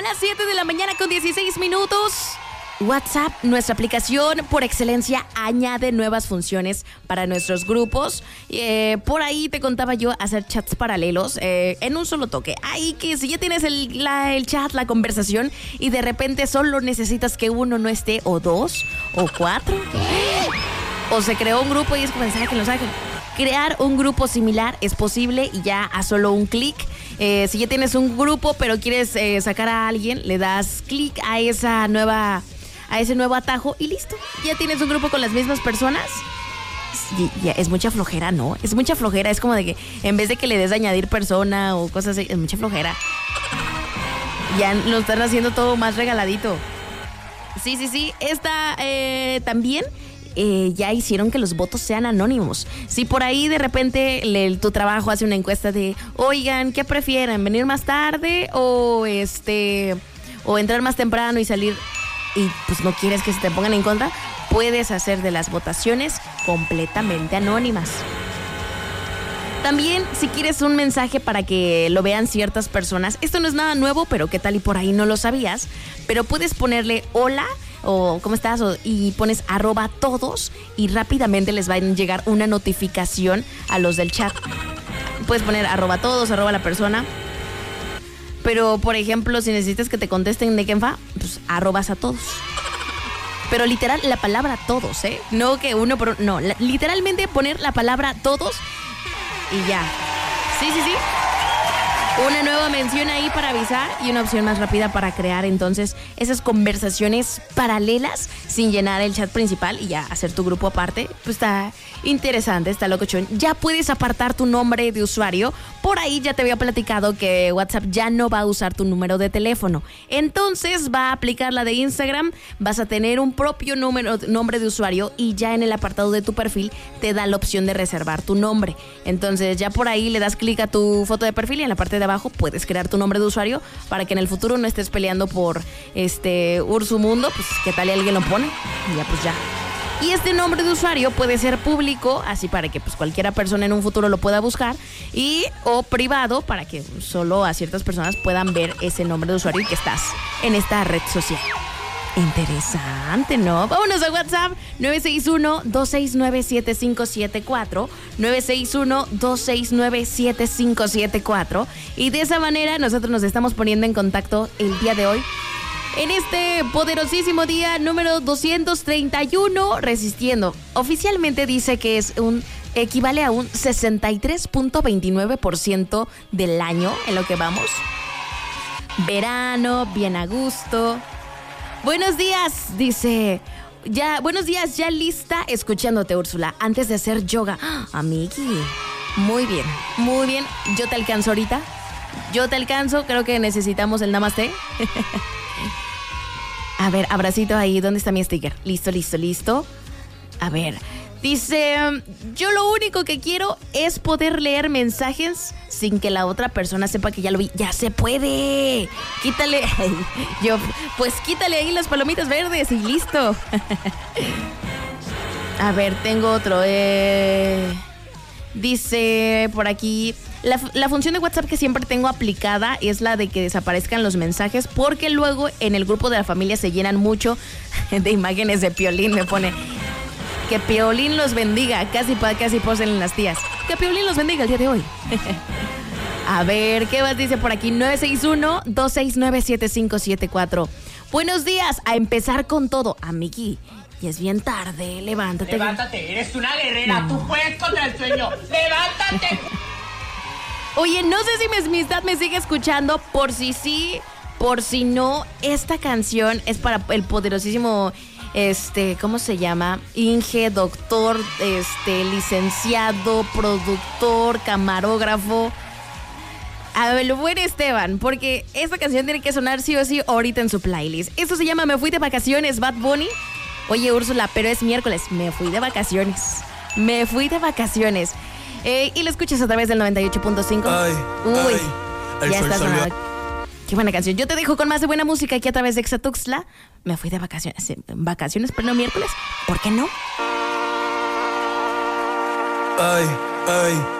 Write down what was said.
Son las 7 de la mañana con 16 minutos. WhatsApp, nuestra aplicación por excelencia, añade nuevas funciones para nuestros grupos. Por ahí te contaba yo hacer chats paralelos en un solo toque. Ahí que si ya tienes el chat, la conversación, y de repente solo necesitas que uno no esté, o dos, o cuatro. O se creó un grupo y es como mensaje que lo saquen. Crear un grupo similar es posible y ya a solo un clic. Si ya tienes un grupo pero quieres sacar a alguien, le das clic a ese nuevo atajo y listo. Ya tienes un grupo con las mismas personas. Ya, es mucha flojera, ¿no? Es mucha flojera. Es como de que en vez de que le des a añadir persona o cosas así, es mucha flojera. Ya lo están haciendo todo más regaladito. Sí. Esta también... ya hicieron que los votos sean anónimos. Si por ahí de repente tu trabajo hace una encuesta de, oigan, ¿qué prefieren? ¿Venir más tarde o entrar más temprano y salir? Y pues no quieres que se te pongan en contra, puedes hacer de las votaciones completamente anónimas. También, si quieres un mensaje para que lo vean ciertas personas, esto no es nada nuevo, pero qué tal y por ahí no lo sabías, pero puedes ponerle hola o ¿cómo estás? Y pones @todos y rápidamente les va a llegar una notificación a los del chat. Puedes poner @todos, @ la persona. Pero, por ejemplo, si necesitas que te contesten de quién va, pues arrobas a todos. Pero literal, la palabra todos, ¿eh? No que uno por uno, no. Literalmente poner la palabra todos y ya. Sí. Una nueva mención ahí para avisar y una opción más rápida para crear entonces esas conversaciones paralelas sin llenar el chat principal y ya hacer tu grupo aparte. Pues está interesante, está locochón. Ya puedes apartar tu nombre de usuario. Por ahí ya te había platicado que WhatsApp ya no va a usar tu número de teléfono. Entonces va a aplicar la de Instagram. Vas a tener un propio nombre de usuario y ya en el apartado de tu perfil te da la opción de reservar tu nombre. Entonces ya por ahí le das clic a tu foto de perfil y en la parte de abajo puedes crear tu nombre de usuario para que en el futuro no estés peleando por Ursu Mundo, pues qué tal y alguien lo pone y ya pues ya. Y este nombre de usuario puede ser público, así para que pues cualquiera persona en un futuro lo pueda buscar, o privado para que solo a ciertas personas puedan ver ese nombre de usuario y que estás en esta red social. Interesante, ¿no? Vámonos a WhatsApp 961-269-7574 961-269-7574 y de esa manera nosotros nos estamos poniendo en contacto el día de hoy en este poderosísimo día número 231 resistiendo. Oficialmente dice que equivale a un 63.29% del año en lo que vamos. Verano, bien a gusto. Buenos días, dice. Buenos días, ya lista escuchándote, Úrsula, antes de hacer yoga. Amigui, muy bien. Yo te alcanzo ahorita. Creo que necesitamos el namaste. A ver, abracito ahí, ¿dónde está mi sticker? Listo. A ver, dice, yo lo único que quiero es poder leer mensajes sin que la otra persona sepa que ya lo vi. ¡Ya se puede! Quítale ahí las palomitas verdes y listo. A ver, tengo otro. Dice por aquí, la función de WhatsApp que siempre tengo aplicada es la de que desaparezcan los mensajes porque luego en el grupo de la familia se llenan mucho de imágenes de Piolín. Me pone... Que Piolín los bendiga, casi posen las tías. Que Piolín los bendiga el día de hoy. A ver, ¿qué más dice por aquí? 961-269-7574. Buenos días, a empezar con todo. Amigui, y es bien tarde, levántate. Levántate, eres una guerrera, tú puedes contra el sueño. ¡Levántate! Oye, no sé si mi amistad me sigue escuchando, por si sí, por si no. Esta canción es para el poderosísimo... ¿cómo se llama? Inge, doctor, licenciado, productor, camarógrafo. A ver, buen Esteban, porque esta canción tiene que sonar sí o sí ahorita en su playlist. Esto se llama Me Fui de Vacaciones, Bad Bunny. Oye, Úrsula, pero es miércoles. Me fui de vacaciones. Y lo escuchas a través del 98.5. Uy, ya está sonando. Qué buena canción. Yo te dejo con más de buena música aquí a través de Xatuxtla. Me fui de vacaciones. Vacaciones, pero no miércoles. ¿Por qué no? Ay.